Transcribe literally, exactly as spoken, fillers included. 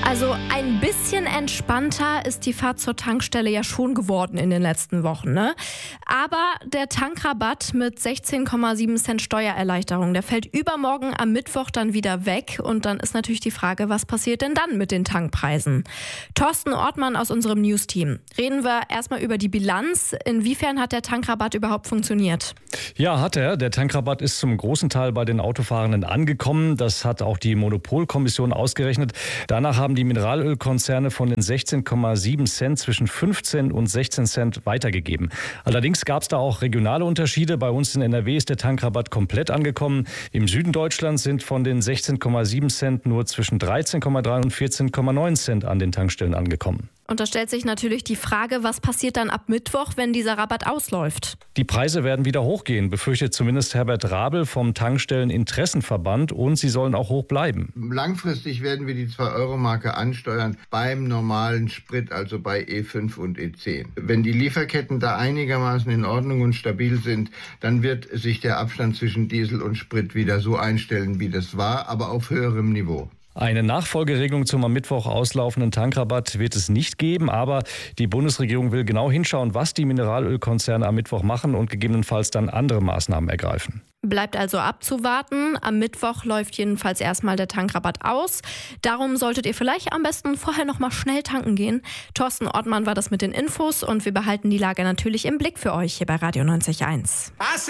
Also ein bisschen entspannter ist die Fahrt zur Tankstelle ja schon geworden in den letzten Wochen, ne? Aber der Tankrabatt mit sechzehn Komma sieben Cent Steuererleichterung, der fällt übermorgen am Mittwoch dann wieder weg. Und dann ist natürlich die Frage, was passiert denn dann mit den Tankpreisen? Thorsten Ortmann aus unserem News-Team. Reden wir erstmal über die Bilanz. Inwiefern hat der Tankrabatt überhaupt funktioniert? Ja, hat er. Der Tankrabatt ist zum großen Teil bei den Autofahrenden angekommen. Das hat auch die Monopolkommission ausgerechnet. Danach haben die Mineralölkonzerne von den sechzehn Komma sieben Cent zwischen fünfzehn und sechzehn Cent weitergegeben. Allerdings gab es da auch regionale Unterschiede. Bei uns in N R W ist der Tankrabatt komplett angekommen. Im Süden Deutschlands sind von den sechzehn Komma sieben Cent nur zwischen dreizehn Komma drei und vierzehn Komma neun Cent an den Tankstellen angekommen. Und da stellt sich natürlich die Frage, was passiert dann ab Mittwoch, wenn dieser Rabatt ausläuft? Die Preise werden wieder hochgehen, befürchtet zumindest Herbert Rabel vom Tankstelleninteressenverband, und sie sollen auch hoch bleiben. Langfristig werden wir die zwei Euro Marke ansteuern beim normalen Sprit, also bei E fünf und E zehn. Wenn die Lieferketten da einigermaßen in Ordnung und stabil sind, dann wird sich der Abstand zwischen Diesel und Sprit wieder so einstellen, wie das war, aber auf höherem Niveau. Eine Nachfolgeregelung zum am Mittwoch auslaufenden Tankrabatt wird es nicht geben, aber die Bundesregierung will genau hinschauen, was die Mineralölkonzerne am Mittwoch machen und gegebenenfalls dann andere Maßnahmen ergreifen. Bleibt also abzuwarten. Am Mittwoch läuft jedenfalls erstmal der Tankrabatt aus. Darum solltet ihr vielleicht am besten vorher noch mal schnell tanken gehen. Thorsten Ortmann war das mit den Infos und wir behalten die Lage natürlich im Blick für euch hier bei Radio neunzig Komma eins.